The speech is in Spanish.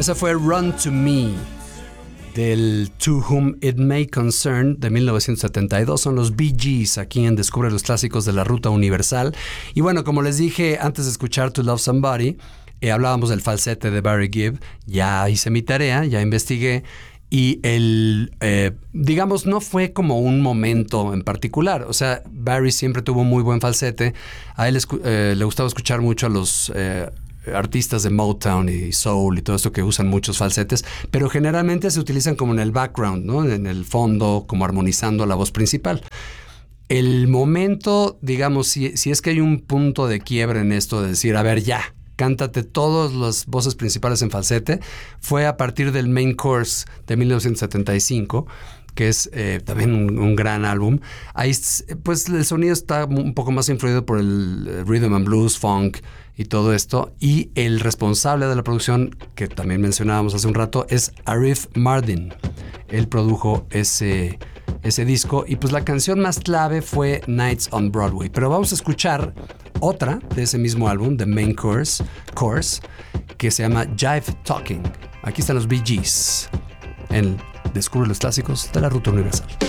Esa fue Run to Me, del To Whom It May Concern de 1972. Son los Bee Gees aquí en Descubre los Clásicos de la Ruta Universal. Y bueno, como les dije antes de escuchar To Love Somebody, hablábamos del falsete de Barry Gibb. Ya hice mi tarea, ya investigué. Y digamos, no fue como un momento en particular. O sea, Barry siempre tuvo muy buen falsete. A él le gustaba escuchar mucho a los artistas de Motown y Soul y todo esto que usan muchos falsetes, pero generalmente se utilizan como en el background, ¿no? En el fondo, como armonizando la voz principal. El momento, digamos, si es que hay un punto de quiebre en esto de decir, a ver, ya, cántate todas las voces principales en falsete, fue a partir del Main Course de 1975, que es también un gran álbum. Ahí, pues, el sonido está un poco más influido por el rhythm and blues, funk y todo esto. Y el responsable de la producción, que también mencionábamos hace un rato, es Arif Mardin. Él produjo ese disco y pues la canción más clave fue Nights on Broadway. Pero vamos a escuchar otra de ese mismo álbum, The Main Course, que se llama Jive Talking. Aquí están los Bee Gees en Descubre los Clásicos de la Ruta Universal.